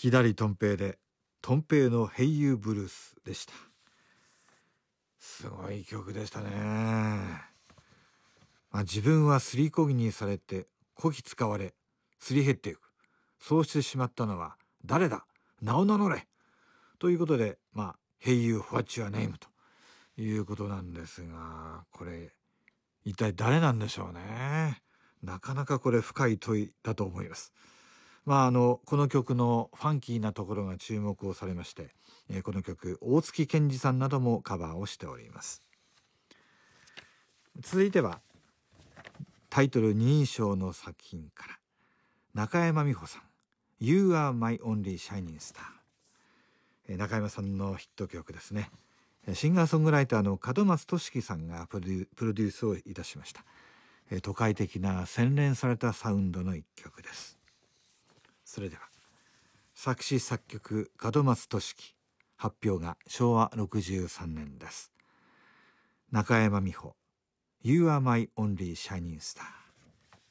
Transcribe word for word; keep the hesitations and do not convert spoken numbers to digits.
左とん平でとん平のヘイユーブルースでした。すごい曲でしたね。まあ、自分はすりこぎにされてこき使われすり減っていく、そうしてしまったのは誰だ、名を名乗れということで、まあ「Hey you, what's your name?」ということなんですが、これ一体誰なんでしょうね。なかなかこれ深い問いだと思います。まああのこの曲のファンキーなところが注目をされまして、えー、この曲大月健二さんなどもカバーをしております。続いてはタイトル二人称の作品から中山美穂さん、 You are my only shining star。 中山さんのヒット曲ですね。シンガーソングライターの門松俊樹さんがプロデュースをいたしました。都会的な洗練されたサウンドの一曲です。それでは作詞作曲門松俊樹、発表がしょうわろくじゅうさんねんです。中山美穂 You are my only shining star。